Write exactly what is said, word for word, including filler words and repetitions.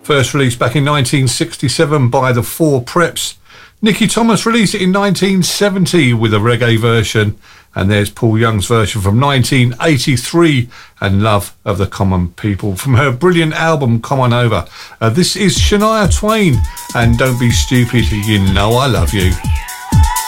First released back in nineteen sixty-seven by the Four Preps. Nicky Thomas released it in nineteen seventy with a reggae version. And there's Paul Young's version from nineteen eighty-three, and Love of the Common People, from her brilliant album Come On Over. Uh, this is Shania Twain, and Don't Be Stupid, You Know I Love You.